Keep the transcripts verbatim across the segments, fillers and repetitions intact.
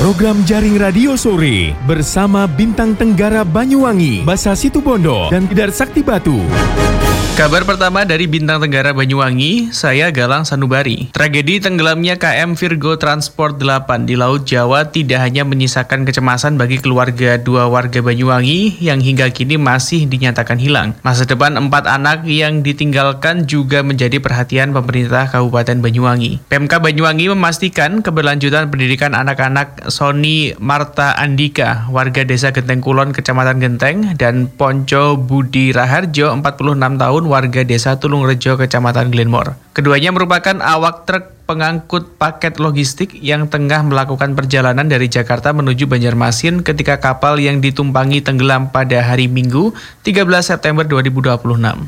Program Jaring Radio Sore bersama Bintang Tenggara Banyuwangi, Basa Situbondo, dan Tidar Sakti Batu. Kabar pertama dari Bintang Tenggara Banyuwangi, saya Galang Sanubari. Tragedi tenggelamnya K M Virgo Transport delapan di Laut Jawa tidak hanya menyisakan kecemasan bagi keluarga dua warga Banyuwangi yang hingga kini masih dinyatakan hilang. Masa depan empat anak yang ditinggalkan juga menjadi perhatian pemerintah Kabupaten Banyuwangi. Pemka Banyuwangi memastikan keberlanjutan pendidikan anak-anak Sony Marta Andika, warga Desa Genteng Kulon, Kecamatan Genteng, dan Ponco Budi Raharjo, empat puluh enam tahun, warga Desa Tulungrejo, Kecamatan Glenmore. Keduanya merupakan awak truk pengangkut paket logistik yang tengah melakukan perjalanan dari Jakarta menuju Banjarmasin ketika kapal yang ditumpangi tenggelam pada hari Minggu, tiga belas September dua ribu dua puluh enam.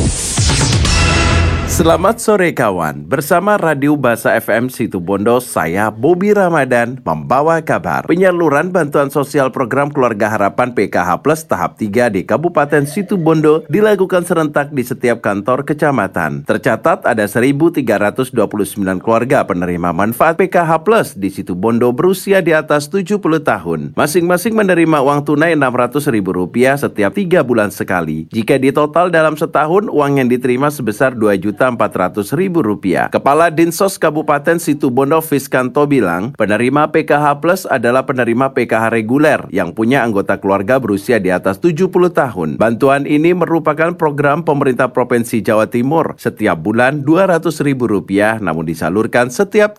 Selamat sore kawan, bersama Radio Basa F M Situbondo, saya Bobi Ramadan membawa kabar penyaluran bantuan sosial program Keluarga Harapan P K H Plus tahap tiga di Kabupaten Situbondo dilakukan serentak di setiap kantor kecamatan. Tercatat ada seribu tiga ratus dua puluh sembilan keluarga penerima manfaat P K H Plus di Situbondo berusia di atas tujuh puluh tahun. Masing-masing menerima uang tunai enam ratus ribu rupiah setiap tiga bulan sekali. Jika ditotal dalam setahun, uang yang diterima sebesar dua juta empat ratus ribu rupiah. Kepala Dinsos Kabupaten Situbondo Fiskanto bilang, penerima P K H Plus adalah penerima P K H reguler yang punya anggota keluarga berusia di atas tujuh puluh tahun. Bantuan ini merupakan program pemerintah Provinsi Jawa Timur. Setiap bulan dua ratus ribu rupiah, namun disalurkan setiap